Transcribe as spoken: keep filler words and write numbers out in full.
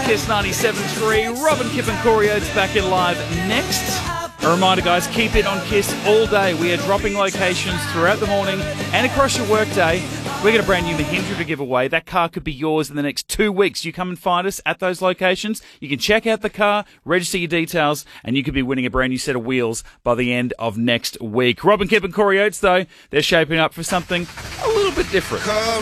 Kiss ninety-seven point three. Robin, Kip and Corey Oates back in live next. A reminder, guys, keep it on Kiss all day. We are dropping locations throughout the morning and across your workday. We've got a brand new Mahindra to give away. That car could be yours in the next two weeks. You come and find us at those locations. You can check out the car, register your details, and you could be winning a brand new set of wheels by the end of next week. Robin, Kip and Corey Oates, though, they're shaping up for something a little bit different.